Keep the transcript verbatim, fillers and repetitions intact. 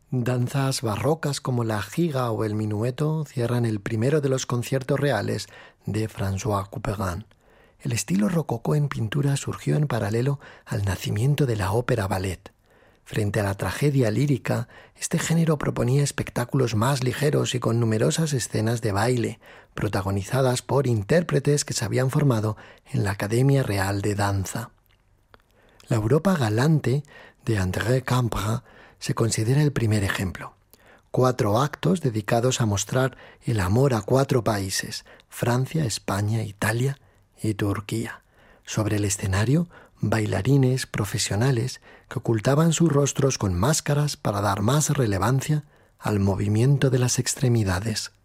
Danzas barrocas como la giga o el minueto cierran el primero de los conciertos reales de François Couperin. El estilo rococó en pintura surgió en paralelo al nacimiento de la ópera ballet. Frente a la tragedia lírica, este género proponía espectáculos más ligeros y con numerosas escenas de baile, protagonizadas por intérpretes que se habían formado en la Academia Real de Danza. La Europa galante de André Campra se considera el primer ejemplo. Cuatro actos dedicados a mostrar el amor a cuatro países, Francia, España, Italia y Turquía. Sobre el escenario, bailarines profesionales que ocultaban sus rostros con máscaras para dar más relevancia al movimiento de las extremidades.